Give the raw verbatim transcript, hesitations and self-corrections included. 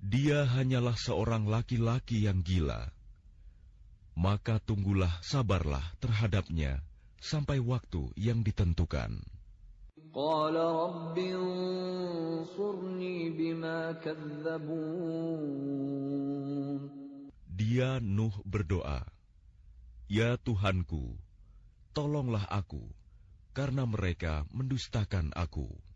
Dia hanyalah seorang laki-laki yang gila. Maka tunggulah, sabarlah terhadapnya sampai waktu yang ditentukan. Qala rabbi ansurni bima kadzdzabun. Dia Nuh berdoa, "Ya Tuhanku, tolonglah aku, karena mereka mendustakan aku."